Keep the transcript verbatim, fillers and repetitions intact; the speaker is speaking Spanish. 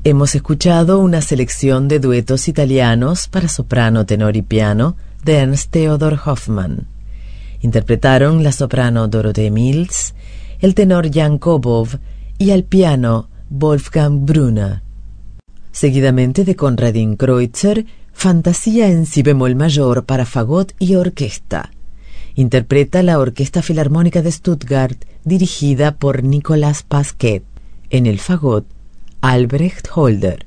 Hemos escuchado una selección de duetos italianos para soprano, tenor y piano de Ernst Theodor Hoffmann. Interpretaron la soprano Dorothee Mills, el tenor Jan Kobov y al piano Wolfgang Brunner. Seguidamente de Konradin Kreutzer, Fantasía en si bemol mayor para fagot y orquesta. Interpreta la Orquesta Filarmónica de Stuttgart, dirigida por Nicolas Pasquet. En el fagot, Albrecht Holder.